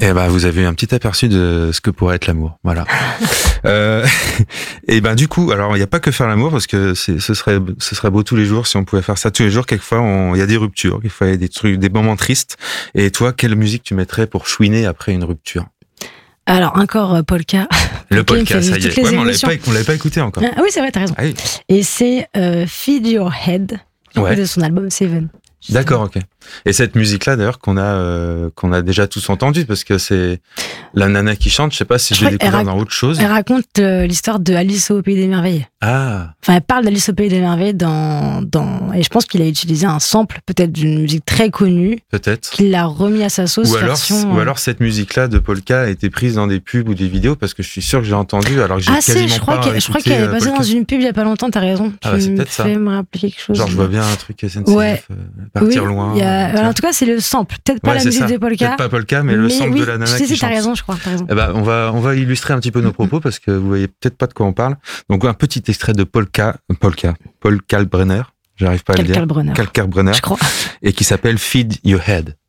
Et vous avez eu un petit aperçu de ce que pourrait être l'amour. Voilà. Et du coup, alors il n'y a pas que faire l'amour parce que ce serait beau tous les jours si on pouvait faire ça tous les jours. Quelquefois, il y a des ruptures, quelquefois il y a des trucs, des moments tristes. Et toi, quelle musique tu mettrais pour chouiner après une rupture? Alors encore Polka. Le Polka, ça y est. Ouais, mais on l'avait pas écouté encore. Ah oui, c'est vrai, t'as raison. Ah oui. Et c'est Feed Your Head de son album Seven. D'accord, ok. Et cette musique-là, d'ailleurs, qu'on a déjà tous entendue, parce que c'est la nana qui chante. Je sais pas si je l'ai découvert dans autre chose. Elle raconte l'histoire de Alice au Pays des Merveilles. Ah. Enfin, elle parle d'Alice au Pays des Merveilles et je pense qu'il a utilisé un sample, peut-être d'une musique très connue. Peut-être. Qu'il l'a remis à sa sauce. Ou alors cette musique-là de Polka a été prise dans des pubs ou des vidéos, parce que je suis sûr que j'ai entendu, alors que j'ai quasiment je crois qu'elle est passée dans une pub il y a pas longtemps, t'as raison. C'est peut-être ça. Tu me rappeler quelque chose. Genre, je vois bien un truc SNCF, partir loin. En tout cas, c'est le sample. Peut-être pas la musique de Polka. Peut-être pas Polka, mais le sample de la nana qui chante. T'as raison, je crois. On va illustrer un petit peu nos propos parce que vous voyez peut-être pas de quoi on parle. Donc, un petit extrait de Paul Kalkbrenner. J'arrive pas à le dire. Kalkbrenner. Je crois. Et qui s'appelle Feed Your Head.